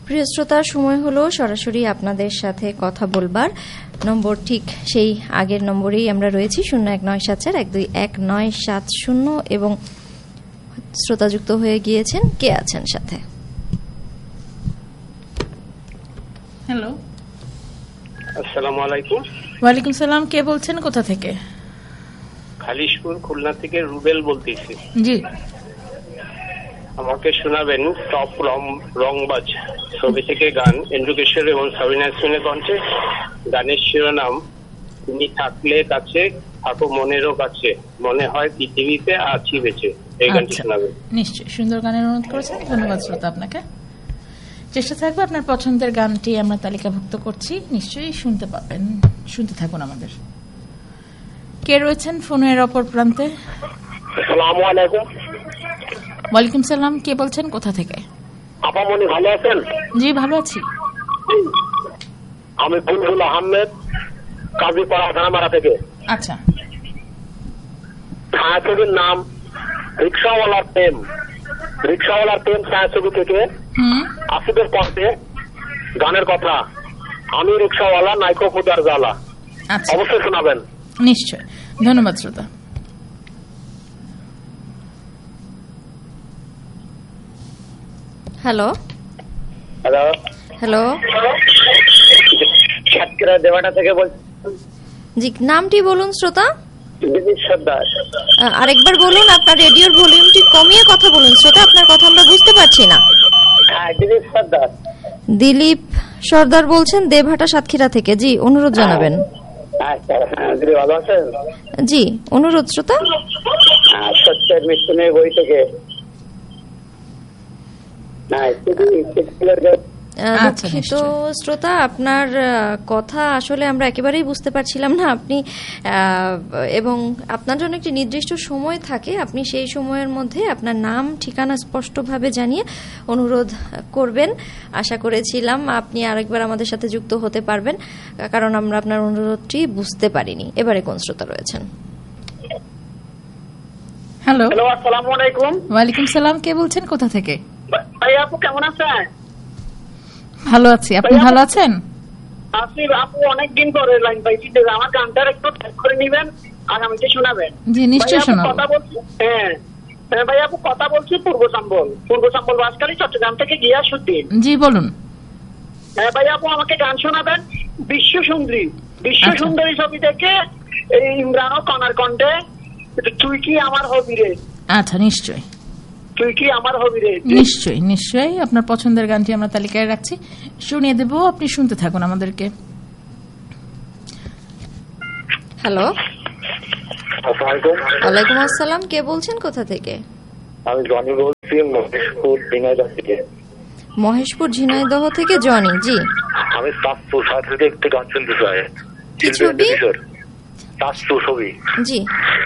প্রিয় শ্রোতা, সময় হলো সরাসরি আপনাদের সাথে কথা বলবার। নম্বর ঠিক সেই আগের নম্বরেই আমরা রয়েছি, 0197412197 এবং শ্রোতাযুক্ত হয়ে গিয়েছেন। কে আছেন সাথে? হ্যালো, আসসালামু আলাইকুম। ওয়ালাইকুম সালাম। কে বলছেন, কোথা থেকে? খালিশপুর, খুলনা থেকে রুবেল বলতেছি। জি, আমাকে শোনাবেন টপ রংবাজ ছবি থেকে গান, এন্ড্রু কিশোর এবং সাবিনা ইয়াসমিনের কণ্ঠে। গানের শিরোনাম তুমি থাকলে কাছে, থাকো মনেরও কাছে, মনে হয় পৃথিবীতে আছি বেঁচে। এই গানটি শোনাবেন। নিশ্চয়ই, সুন্দর গানের অনুরোধ করেছেন, ধন্যবাদ শ্রোতা আপনাকে। চেষ্টা থাকবে আপনার পছন্দের গানটি আমরা তালিকাভুক্ত করছি, নিশ্চয়ই শুনতে পাবেন। শুনতে থাকুন আমাদের। কে রয়েছেন ফোনের অপর প্রান্তে? আসসালামু আলাইকুম। ওয়ালাইকুম সালাম। কে বলছেন, কোথা থেকে? আপামনি ভালো আছেন? জি, ভালো আছি। আমি বুলবুল আহমেদ, কাজীপাড়া ধানামারা থেকে। আচ্ছা, ছায়াছবির নাম রিক্সাওয়ালার প্রেম। রিক্সাওয়ালার প্রেম ছায়াছবি থেকে আসিফের কণ্ঠে গানের কথা, আমি রিক্সাওয়ালা নাইকো খুদার জ্বালা। আচ্ছা, অবশ্যই শোনাবেন। নিশ্চয়, ধন্যবাদ শ্রোতা। হ্যালো হ্যালো হ্যালো সাতক্ষীরা দেওয়াটা থেকে বলছি। জি, নামটি বলুন শ্রোতা। দিলীপ সর্দার। আরেকবার বলুন, আপনার রেডিওর ভলিউমটি কমিয়ে কথা বলুন শ্রোতা, আপনার কথা আমরা বুঝতে পারছি না। হ্যাঁ, দিলীপ সর্দার। দিলীপ সর্দার বলছেন দেবহাটা সাতক্ষীরা থেকে। জি, অনুরোধ জানাবেন। আচ্ছা, দিদি ভালো আছেন? জি, অনুরোধ শ্রোতা। সত্যের মিশনের বই থেকে। দুঃখিত শ্রোতা, আপনার কথা আসলে আমরা একেবারেই বুঝতে পারছিলাম না। আপনি এবং আপনার জন্য একটি নির্দিষ্ট সময় থাকে, আপনি সেই সময়ের মধ্যে আপনার নাম ঠিকানা স্পষ্টভাবে জানিয়ে অনুরোধ করবেন। আশা করেছিলাম আপনি আরেকবার আমাদের সাথে যুক্ত হতে পারবেন, কারণ আমরা আপনার অনুরোধটি বুঝতে পারিনি। এবারে কোন শ্রোতা রয়েছেন? হ্যালো, আসসালামু আলাইকুম। ওয়ালাইকুম সালাম। কে বলছেন, কোথা থেকে? ভাই আপু কেমন আছেন? ভালো আছি, আপনি ভালো আছেন? আপনি আপু অনেকদিন পরে লাইন পাইছি, আমার গানটা একটু ট্যাগ করে নিবেন আর আমাকে শোনাবেন। জি, নিশ্চয়ই শোনাবো। কথা বলছি, হ্যাঁ ভাই আপু কথা বলছি পূর্ব সম্বল বাসকালী, চট্টগ্রাম থেকে গিয়া সুদ্দিন। জি, বলুন। হ্যাঁ ভাই আপু, আমাকে গান শোনাবেন বিশ্ব সুন্দরী ছবি থেকে এই ইমরান ও কনার কণ্ঠে, তুই কি আমার হবি রে। আচ্ছা, নিশ্চয়ই তুই কি আমার হবি রে। নিশ্চয়ই নিশ্চয়ই আপনার পছন্দের গানটি আমরা তালিকায় রাখছি, শুনিয়ে দেব, আপনি শুনতে থাকুন আমাদেরকে। হ্যালো, ওয়ালাইকুম আসসালাম। কে বলছেন, কোথা থেকে? আমি জনি বলছি, মহেশপুর ঝিনাইদহ থেকে। মহেশপুর ঝিনাইদহ থেকে জনি। জি, আমি তাজপুর থেকে একটু গান শুনতে চাই। কি ছবি? তাজপুর ছবি। জি।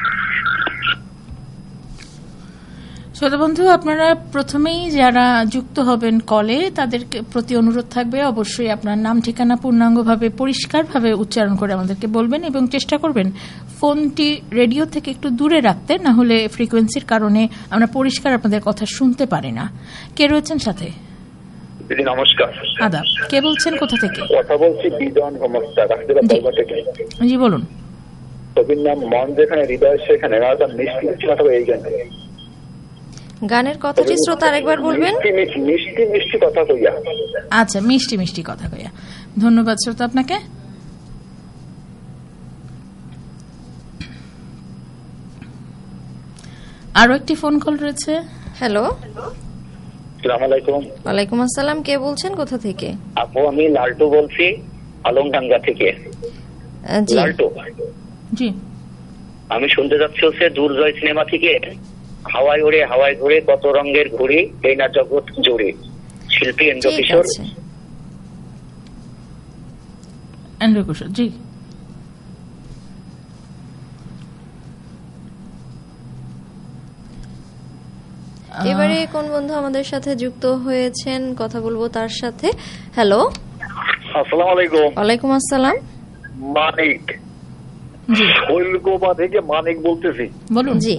শ্রোতা বন্ধু, আপনারা প্রথমেই যারা যুক্ত হবেন কলে, তাদের প্রতি অনুরোধ থাকবে অবশ্যই আপনার নাম ঠিকানা পূর্ণাঙ্গভাবে পরিষ্কারভাবে উচ্চারণ করে আমাদেরকে বলবেন এবং চেষ্টা করবেন ফোনটি রেডিও থেকে একটু দূরে রাখতে, না হলে ফ্রিকোয়েন্সির কারণে আমরা পরিষ্কার আপনাদের কথা শুনতে পারি না। কে রয়েছেন সাথে? দিদি নমস্কার। আদাব। কে বলছেন, কোথা থেকে? কথা বলছি বিজন নমস্কার থেকে। জি, বলুন। ছবির নাম মন যেখানে হৃদয় সেখানে, মিষ্টি কথা এই গান। গানের কথাটি শ্রোতা আরেকবার বলবেন। মিষ্টি মিষ্টি কথা কইয়া। আচ্ছা, মিষ্টি মিষ্টি কথা কইয়া। ধন্যবাদ শ্রোতা আপনাকে। আরো একটি ফোন কল রয়েছে। হ্যালো, আসসালামু আলাইকুম। ওয়ালাইকুম আসসালাম। কে বলছেন, কোথা থেকে? আপু আমি লালটু বলছি, আলমডাঙ্গা থেকে। জি, লালটু। জি, আমি শুনতে যাচ্ছি হচ্ছে দুর্জয় সিনেমা থেকে, হাওয়ায় ওড়ে হাওয়ায় ঘুরে কত রঙের ঘুরে এই না জগৎ জুড়ে, শিল্পী এন্ড্রু কিশোর। এন্ড্রু কিশোর। জি, এবারে কোন বন্ধু আমাদের সাথে যুক্ত হয়েছেন, কথা বলবো তার সাথে। হ্যালো, আসসালামু আলাইকুম। ওয়ালাইকুম আসসালাম। মানিক, শৈলকুপা থেকে মানিক বলতেছি। বলুন। জি,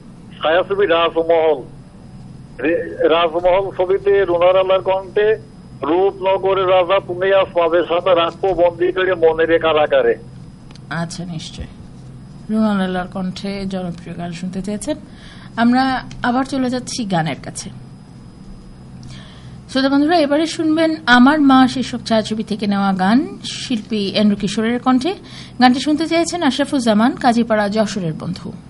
ছায়াছবি রাজমহল ছবিতে রুনার আল্লাহর কণ্ঠে রূপনগরের রাজা তুমি আজ পাবে সাথে রাখবো বন্দি করে মনের কারাগারে। আচ্ছা, নিশ্চয়। রুনা লালার কণ্ঠে জনপ্রিয় গান শুনতে চেয়েছেন। আমরা আবার চলে যাচ্ছি গানের কাছে। শ্রোতা বন্ধুরা, এবারে শুনবেন আমার মা শীর্ষক ছায়াছবি থেকে নেওয়া গান, শিল্পী এন্ড্রু কিশোরের কণ্ঠে। গানটি শুনতে চেয়েছেন আশরাফুজ্জামান, কাজীপাড়া, যশোরের বন্ধু।